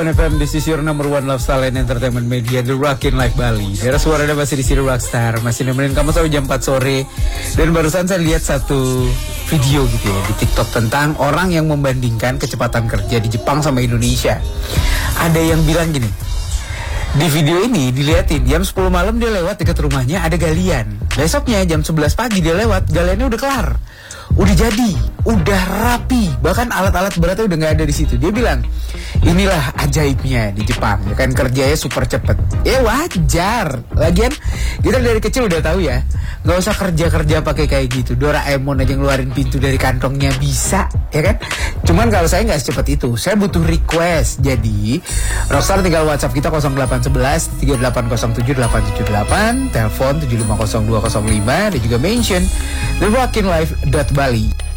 FM, this is your number one lifestyle and entertainment media, The Rockin' Like Bali. Daerah suaranya masih di sini Rockstar, masih nemenin kamu sampai jam 4 sore. Dan barusan saya lihat satu video gitu ya di TikTok tentang orang yang membandingkan kecepatan kerja di Jepang sama Indonesia. Ada yang bilang gini, di video ini dilihatin jam 10 malam dia lewat dekat rumahnya ada galian. Besoknya jam 11 pagi dia lewat, galiannya udah kelar. Udah jadi, udah rapi, bahkan alat-alat beratnya udah nggak ada di situ. Dia bilang, inilah ajaibnya di Jepang, ya kan, kerjanya super cepet. Ya wajar, lagian kita dari kecil udah tahu ya, nggak usah kerja pakai kayak gitu. Doraemon aja ngeluarin pintu dari kantongnya bisa, ya kan. Cuman kalau saya nggak secepat itu, saya butuh request. Jadi Rockstar tinggal WhatsApp kita 0811 3807 878, telepon 750205, dan juga mention therockinlife.bali.